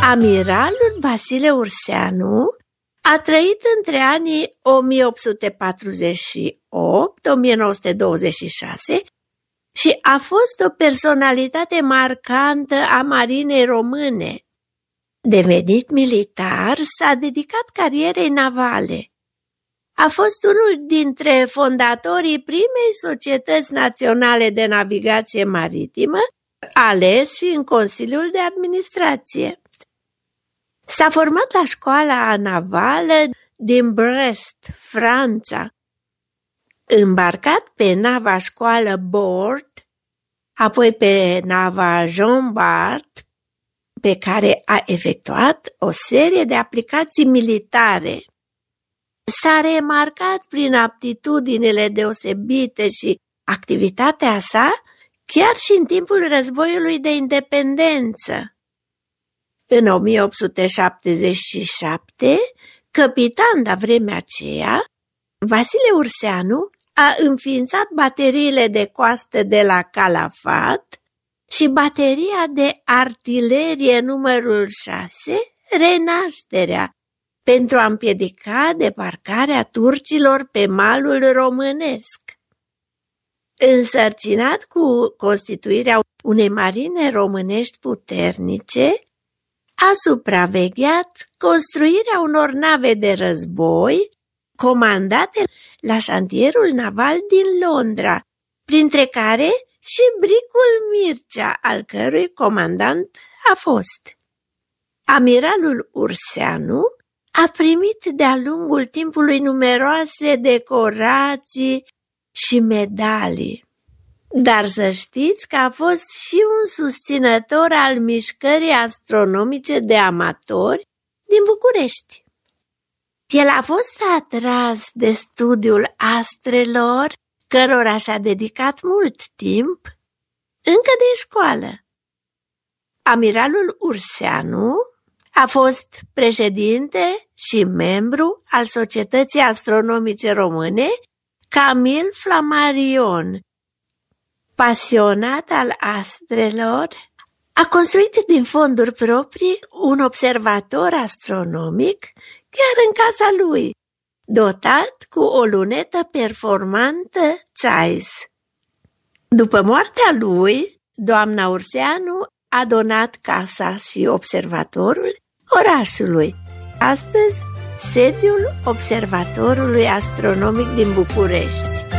Amiralul Vasile Urseanu a trăit între anii 1848-1926 și a fost o personalitate marcantă a marinei române. Devenit militar, s-a dedicat carierei navale. A fost unul dintre fondatorii primei societăți naționale de navigație maritimă, ales și în Consiliul de Administrație. S-a format la școala navală din Brest, Franța. Îmbarcat pe nava școală Bord, apoi pe nava Jean Bart, pe care a efectuat o serie de aplicații militare. S-a remarcat prin aptitudinile deosebite și activitatea sa chiar și în timpul războiului de independență. În 1877, capitan la vremea aceea, Vasile Urseanu a înființat bateriile de coastă de la Calafat și bateria de artilerie numărul 6, Renașterea, pentru a împiedica debarcarea turcilor pe malul românesc. Însărcinat cu constituirea unei marine românești puternice, a supravegheat construirea unor nave de război comandate la șantierul naval din Londra, printre care și bricul Mircea, al cărui comandant a fost. Amiralul Urseanu a primit de-a lungul timpului numeroase decorații și medalii. Dar să știți că a fost și un susținător al mișcării astronomice de amatori din București. El a fost atras de studiul astrelor, cărora și-a dedicat mult timp, încă de școală. Amiralul Urseanu a fost președinte și membru al Societății Astronomice Române Camil Flammarion. Pasionat al astrelor, a construit din fonduri proprii un observator astronomic chiar în casa lui, dotat cu o lunetă performantă Zeiss. După moartea lui, doamna Urseanu a donat casa și observatorul orașului, astăzi sediul Observatorului Astronomic din București.